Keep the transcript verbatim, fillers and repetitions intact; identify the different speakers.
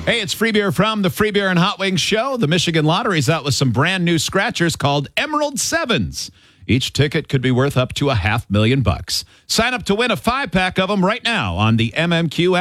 Speaker 1: Hey, it's Free Beer from the Free Beer and Hot Wings Show. The Michigan Lottery's out with some brand new scratchers called Emerald Sevens. Each ticket could be worth up to a half million bucks. Sign up to win a five-pack of them right now on the M M Q app.